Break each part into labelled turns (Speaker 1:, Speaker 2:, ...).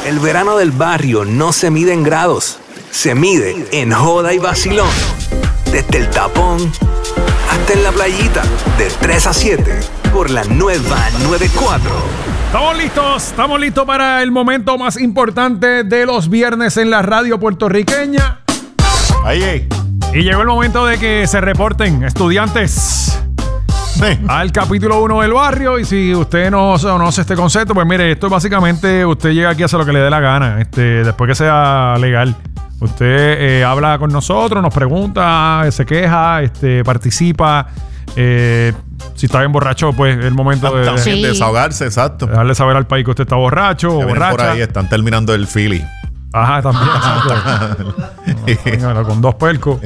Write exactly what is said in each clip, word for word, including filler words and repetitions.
Speaker 1: El verano del barrio no se mide en grados, se mide en joda y vacilón. Desde el tapón hasta en la playita, de tres a siete, por la nueva noventa y cuatro.
Speaker 2: Estamos listos, estamos listos para el momento más importante de los viernes en la radio puertorriqueña.
Speaker 3: Ahí, ahí.
Speaker 2: Y llegó el momento de que se reporten estudiantes sí. al capítulo uno del barrio. Y si usted no conoce este concepto, pues mire, esto es básicamente, usted llega aquí a hacer lo que le dé la gana, este, después que sea legal. Usted eh, habla con nosotros, nos pregunta, se queja, este, participa. Eh, si está bien borracho, pues es el momento de, de,
Speaker 3: sí. de desahogarse, exacto.
Speaker 2: De darle saber al país que usted está borracho o borracha.
Speaker 3: Por ahí están terminando el Philly.
Speaker 2: Ajá, también. no, no, con dos percos.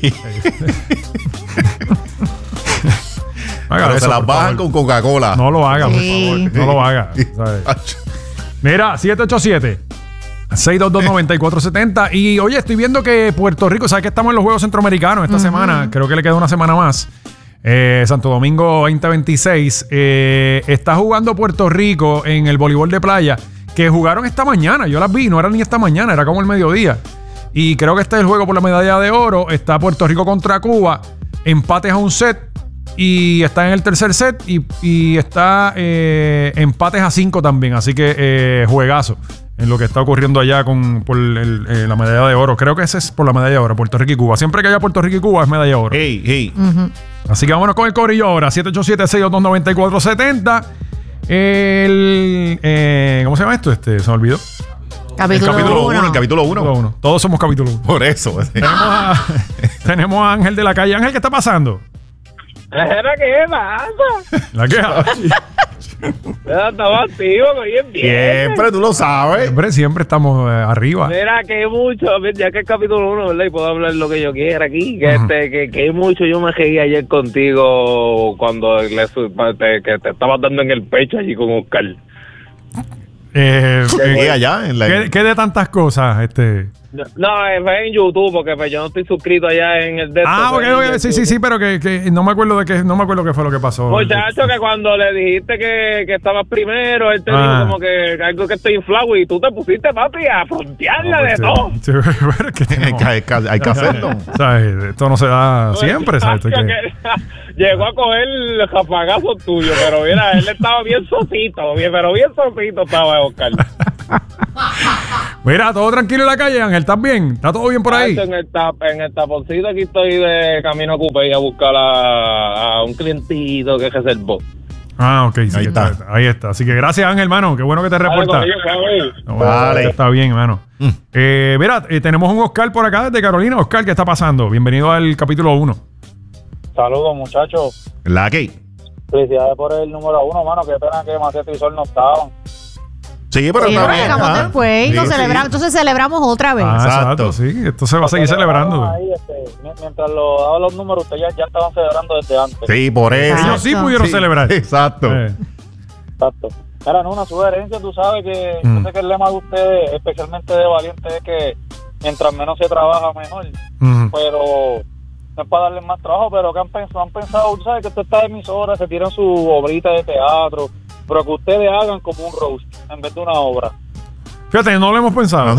Speaker 3: Pero eso, se las bajan con Coca-Cola.
Speaker 2: No lo haga, sí. por favor. No lo haga. Mira, siete ocho siete seis dos dos, nueve cuatro siete cero. Y oye, estoy viendo que Puerto Rico, ¿sabes que estamos en los Juegos Centroamericanos esta uh-huh. semana? Creo que le queda una semana más. Eh, Santo Domingo veinte veintiséis. Eh, está jugando Puerto Rico en el voleibol de playa, que jugaron esta mañana. Yo las vi, no era ni esta mañana, era como el mediodía. Y creo que este es el juego por la medalla de oro. Está Puerto Rico contra Cuba. Empates a un set. Y está en el tercer set. Y, y está eh, empates a cinco también. Así que eh, juegazo en lo que está ocurriendo allá con por el, eh, la medalla de oro. Creo que ese es por la medalla de oro, Puerto Rico y Cuba. Siempre que haya Puerto Rico y Cuba es medalla de oro.
Speaker 3: Hey, hey.
Speaker 2: Uh-huh. Así que vámonos con el corillo ahora. siete ocho siete seis dos dos, nueve cuatro siete cero. El, eh, ¿Cómo se llama esto? Este, se me olvidó.
Speaker 3: Capítulo uno. El capítulo uno.
Speaker 2: Todos somos capítulo uno.
Speaker 3: Por eso.
Speaker 2: Tenemos a, tenemos a Ángel de la calle. Ángel, ¿qué está pasando?
Speaker 4: ¿Qué pasa?
Speaker 2: ¿La queja?
Speaker 4: Estamos activos, bien, bien.
Speaker 3: Siempre, tú lo sabes.
Speaker 2: Siempre, siempre estamos eh, arriba.
Speaker 4: Mira, que mucho, ya que es capítulo uno, ¿verdad? Y puedo hablar lo que yo quiera aquí. Que, uh-huh. este, que, que mucho yo me reí ayer contigo cuando le, te, que te estabas dando en el pecho allí con Oscar.
Speaker 2: Eh,
Speaker 3: ¿Qué, allá en la...
Speaker 2: ¿qué, ¿Qué de tantas cosas? Este...
Speaker 4: No, fue en YouTube, porque pues, yo no estoy suscrito allá en el de
Speaker 2: Ah, porque okay, sí, sí, sí, pero que, que no me acuerdo de qué, no me acuerdo qué fue lo que pasó.
Speaker 4: Muchacho, que cuando le dijiste que, que estabas primero, él te ah. dijo como que algo que estoy inflado y tú te pusiste, papi, a frontearla no, pues, de todo. Sí,
Speaker 2: pero que no.
Speaker 3: hay, que, hay que hacerlo.
Speaker 2: ¿Sabes? Esto no se da siempre, ¿sabes?
Speaker 4: Que... Llegó a coger el japagazo tuyo, pero mira, él estaba bien sosito, bien, pero bien sosito estaba Oscar.
Speaker 2: Mira, todo tranquilo en la calle, Ángel, ¿estás bien? ¿Está todo bien por ahí?
Speaker 4: En el, tap, en el taponcito aquí estoy de camino a Cupé a buscar a, a un clientito que reservó.
Speaker 2: Ah, ok, sí, ahí está. está. Ahí está. Así que gracias, Ángel, hermano. Qué bueno que te reportas. Vale, no, vale. Está bien, hermano. Mm. Eh, mira, eh, tenemos un Oscar por acá desde Carolina. Oscar, ¿qué está pasando? Bienvenido al capítulo uno.
Speaker 5: Saludos, muchachos.
Speaker 3: La que.
Speaker 5: Felicidades por el número uno, mano. Qué pena que Maceta y Sol no estaban.
Speaker 3: Sí, pero
Speaker 6: sí,
Speaker 3: también.
Speaker 6: Llegamos después
Speaker 3: sí,
Speaker 6: nos
Speaker 3: sí.
Speaker 6: celebramos, entonces celebramos otra vez.
Speaker 2: Ah, exacto, sí. Esto se va a seguir celebrando.
Speaker 5: Ahí, este, mientras lo daban los números, ustedes ya, ya estaban celebrando desde antes.
Speaker 3: Sí, por eso.
Speaker 2: Ellos sí pudieron
Speaker 3: sí,
Speaker 2: celebrar.
Speaker 3: Exacto.
Speaker 2: Eh.
Speaker 5: Exacto. Ahora, no, una sugerencia, tú sabes que mm. yo sé que el lema de ustedes, especialmente de Valiente, es que mientras menos se trabaja, mejor. Mm. Pero no es para darle más trabajo, pero que han pensado, han pensado, tú sabes que usted está de emisora, se tiran su obrita de teatro, pero que ustedes hagan como un roast en vez de una obra.
Speaker 2: Fíjate, no lo hemos pensado.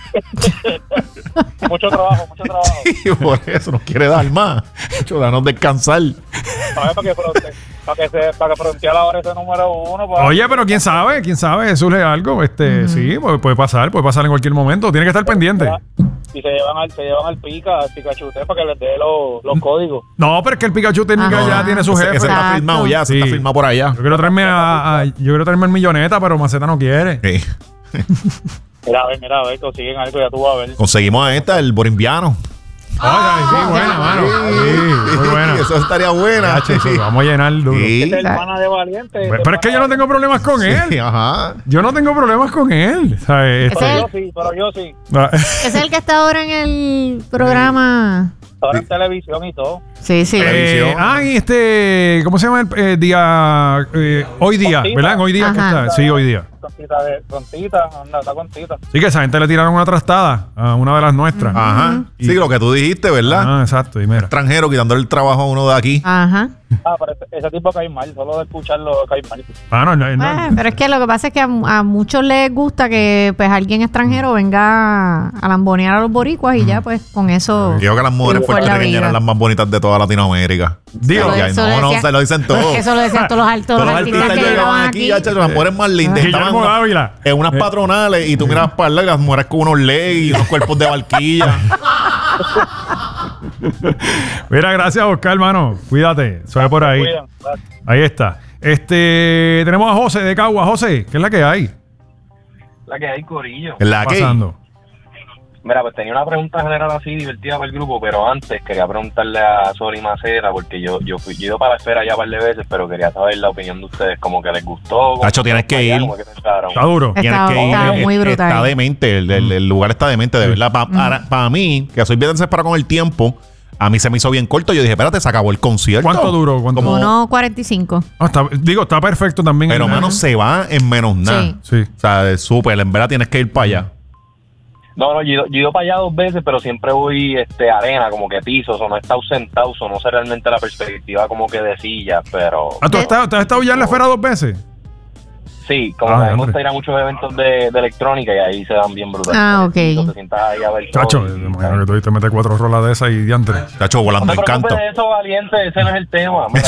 Speaker 5: mucho trabajo, mucho trabajo.
Speaker 3: Sí, por eso nos quiere dar más. Mucho, danos descansar.
Speaker 5: ¿Sabes? Para que fronte, para que se, para que frontear ahora ese número uno.
Speaker 2: Oye, pero quién sabe, quién sabe, surge algo. Este, mm. sí, puede, puede pasar, puede pasar en cualquier momento. Tiene que estar pendiente.
Speaker 5: Y se llevan al, se llevan al Pica, al Pikachu para que les dé los, los códigos.
Speaker 2: No, pero es que el Pikachu técnica ya tiene su jefe.
Speaker 3: Ese está firmado ya, sí. Se está firmado por allá.
Speaker 2: Yo quiero traerme a, a yo quiero traerme al Milloneta, pero Maceta no quiere. Sí.
Speaker 5: Mira, a ver, mira, a ver, consiguen algo, ya tú vas a ver.
Speaker 3: Conseguimos a esta, el borimbiano.
Speaker 2: Ay, sí, buena, mano. Sí, muy buena.
Speaker 3: Eso estaría buena.
Speaker 2: Sí, sí, vamos a llenar duro.
Speaker 3: Sí.
Speaker 5: Esta es hermana de Valiente.
Speaker 2: Pero, pero es que yo no tengo problemas con él.
Speaker 3: Sí, ajá.
Speaker 2: Yo no tengo problemas con él. ¿Sabes?
Speaker 5: Pero yo sí, pero yo sí.
Speaker 6: Es el que está ahora en el programa.
Speaker 5: Ahora en televisión y todo.
Speaker 6: Sí, sí.
Speaker 2: Eh, ah, y este, ¿cómo se llama el eh, día? Eh, hoy día, ¿verdad? Hoy día que está. Sí, hoy día.
Speaker 5: Tontita, de, tontita, anda, está contita.
Speaker 2: Sí, que esa gente le tiraron una trastada a una de las nuestras.
Speaker 3: Ajá.
Speaker 2: Y-
Speaker 3: Sí, lo que tú dijiste, ¿verdad?
Speaker 2: Ah, exacto. Y mira.
Speaker 3: Extranjero quitándole el trabajo a uno de aquí.
Speaker 6: Ajá.
Speaker 5: Ah, pero ese, ese tipo cae mal, solo de escucharlo cae mal.
Speaker 2: Ah, no, no, no.
Speaker 6: Eh, pero es que lo que pasa es que a, a muchos les gusta que pues alguien extranjero venga a lambonear a los boricuas y ya pues con eso...
Speaker 3: Yo creo que las mujeres
Speaker 6: Por la
Speaker 3: puertorriqueñas
Speaker 6: vida.
Speaker 3: eran las más bonitas de toda Latinoamérica.
Speaker 2: Digo,
Speaker 3: Ya,
Speaker 6: Eso
Speaker 3: no, no,
Speaker 6: decía-
Speaker 3: se lo dicen todos.
Speaker 6: Eso lo decían todos los altos
Speaker 3: Todos los artistas
Speaker 6: que
Speaker 3: llegaban aquí, ya, chacho, las mujeres más lindas.
Speaker 2: Guillermo
Speaker 3: Estaban en una-
Speaker 2: Dávila.
Speaker 3: en unas patronales y tú mirabas para allá y las mujeres con unos legs y unos cuerpos de barquilla.
Speaker 2: Mira, gracias, Oscar, hermano. Cuídate. Suave por ahí.
Speaker 5: Cuidan, gracias.
Speaker 2: Ahí está. Este, tenemos a José de Cagua. José, ¿qué es la que hay?
Speaker 4: La que hay, corillo.
Speaker 3: En la
Speaker 2: ¿Qué
Speaker 3: que
Speaker 2: está pasando?
Speaker 4: Mira, pues tenía una pregunta general así divertida para el grupo, pero antes quería preguntarle a Sori Macera, porque yo yo fui yo he ido para la esfera ya un par de veces, pero quería saber la opinión de ustedes, como que les gustó. como
Speaker 3: Tacho, tienes que
Speaker 4: allá,
Speaker 3: ir.
Speaker 4: como que pensaron.
Speaker 2: Está duro.
Speaker 6: Está-
Speaker 3: Tienes que ir.
Speaker 6: está
Speaker 3: Eh,
Speaker 6: muy
Speaker 3: eh,
Speaker 6: brutal.
Speaker 3: Está demente. El, el- el lugar está demente, de verdad. Para mí, que soy bien desesperado con el tiempo, a mí se me hizo bien corto. Yo dije, espérate, se acabó el concierto.
Speaker 2: ¿Cuánto duró? ¿Cuánto?
Speaker 3: Como-
Speaker 6: uno cuarenta y cinco.
Speaker 2: Ah, está- digo, está perfecto también.
Speaker 3: Pero,
Speaker 2: el-
Speaker 3: mano, se va en menos nada.
Speaker 6: Sí.
Speaker 2: Sí.
Speaker 3: O sea, es súper. En verdad tienes que ir para allá.
Speaker 4: No, no, yo, he ido- yo he ido para allá dos veces, pero siempre voy este arena, como que piso, o no he estado sentado, o no sé realmente la perspectiva como que de silla, pero
Speaker 2: Ah, ¿tú has estado, tú has estado ya en la esfera dos veces?
Speaker 4: sí, como
Speaker 2: Ah,
Speaker 4: que me
Speaker 2: hombre.
Speaker 4: gusta ir a muchos eventos de, de electrónica y ahí se dan bien brutales.
Speaker 6: Ah, ok.
Speaker 4: Entonces te sientas ahí a ver todo
Speaker 2: Chacho,
Speaker 4: y-
Speaker 2: me imagino que tú te metes cuatro rolas de esas y diantre.
Speaker 3: Tacho,
Speaker 4: No
Speaker 3: volando
Speaker 4: te
Speaker 3: el canto.
Speaker 4: preocupes de eso, valiente, ese no es el tema. Mira,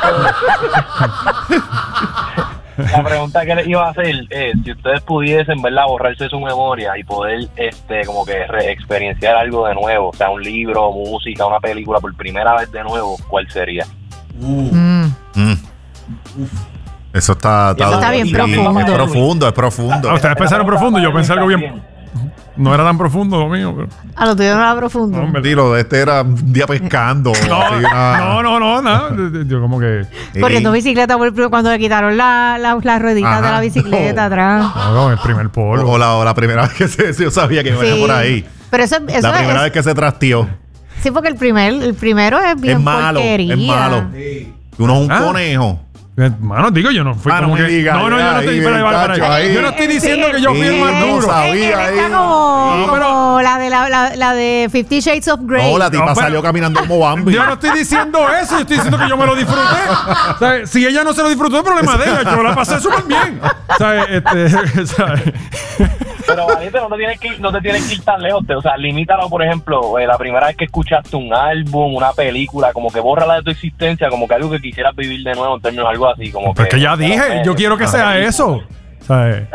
Speaker 4: la pregunta que les iba a hacer es, si ustedes pudiesen, ¿verdad?, borrarse su memoria y poder, este, como que reexperienciar algo de nuevo, o sea, un libro, música, una película por primera vez de nuevo, ¿cuál sería?
Speaker 6: Mm.
Speaker 3: Mm. Eso está,
Speaker 4: Eso está
Speaker 6: bien
Speaker 3: sí,
Speaker 6: profundo.
Speaker 3: Es profundo, es profundo.
Speaker 2: Ah, ustedes pensaron profundo, yo pensé algo bien.
Speaker 4: También.
Speaker 2: No era tan profundo lo mío, pero.
Speaker 6: A lo tuyo no era profundo.
Speaker 2: Hombre.
Speaker 3: Tiro, este era un día pescando.
Speaker 2: No,
Speaker 3: así, una-
Speaker 2: no, no, no, nada. Yo como que.
Speaker 6: Corriendo
Speaker 3: Sí.
Speaker 6: bicicleta por el pr- cuando le quitaron la, la, las rueditas
Speaker 3: Ajá.
Speaker 6: de la bicicleta atrás.
Speaker 2: No, no, el primer polvo.
Speaker 3: O la, o la primera vez que se, yo sabía que iba
Speaker 6: Sí.
Speaker 3: por ahí.
Speaker 6: Pero eso, eso
Speaker 3: La primera
Speaker 6: es,
Speaker 3: vez que se trasteó.
Speaker 6: sí, porque el primer, el primero es bien
Speaker 3: Es malo,
Speaker 6: porquería.
Speaker 3: es malo. Uno es un
Speaker 2: Ah.
Speaker 3: conejo.
Speaker 2: Mano, digo, yo no fui
Speaker 3: Ah, no
Speaker 2: como
Speaker 3: me
Speaker 2: que.
Speaker 3: digas,
Speaker 2: no, no, yo no estoy.
Speaker 3: ahí,
Speaker 2: Espera, espera, espera.
Speaker 3: cacho, ahí.
Speaker 2: Yo no estoy diciendo que yo fui el
Speaker 3: Sí,
Speaker 2: más
Speaker 3: no
Speaker 2: duro.
Speaker 3: sabía.
Speaker 6: Es que
Speaker 3: ahí.
Speaker 6: está como,
Speaker 2: No,
Speaker 6: como
Speaker 2: pero-
Speaker 6: la de la, la, la de Fifty Shades of Grey.
Speaker 3: No, la tipa
Speaker 2: No, pero-
Speaker 3: salió caminando como Bambi.
Speaker 2: Yo no estoy diciendo eso, yo estoy diciendo que yo me lo disfruté. O sea, si ella no se lo disfrutó, es problema de ella. Yo la pasé súper bien. O sea, este, ¿sabes?
Speaker 4: Pero valiente, no te tienes que ir, no te tienes que ir tan lejos, te- o sea, limítalo, por ejemplo, eh, la primera vez que escuchaste un álbum, una película, como que bórrala de tu existencia, como que algo que quisieras vivir de nuevo en términos de algo así, como
Speaker 2: Pero es que ya dije,
Speaker 4: pero,
Speaker 2: yo
Speaker 4: eh,
Speaker 2: quiero que sea eso. ¿Sabes?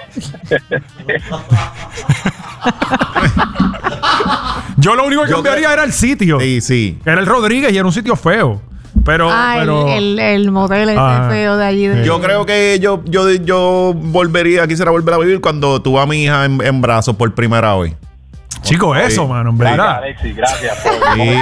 Speaker 2: Yo lo único que
Speaker 3: Yo
Speaker 2: cambiaría
Speaker 3: creo-
Speaker 2: era el sitio.
Speaker 3: Sí, sí.
Speaker 2: Que era el Rodríguez y era un sitio feo. Pero,
Speaker 6: Ah, el-
Speaker 2: pero
Speaker 6: el, el, motel ese
Speaker 2: Ah.
Speaker 6: feo de allí. de-
Speaker 3: Yo creo que yo, yo, yo volvería, quisiera volver a vivir cuando tuve a mi hija en, en brazos por primera vez.
Speaker 2: chico, eso, mano, en
Speaker 4: Gracias,
Speaker 2: verdad.
Speaker 4: Alexis, gracias. por-
Speaker 3: Sí.